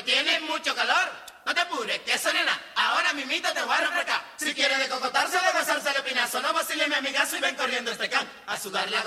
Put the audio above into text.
tienes mucho calor. No te apures, que eso nena, ahora mimito te voy a refrescar. Si quieres de cocotárselo, gozárselo pinazo, no vacile mi amigazo y ven corriendo este can a sudarle a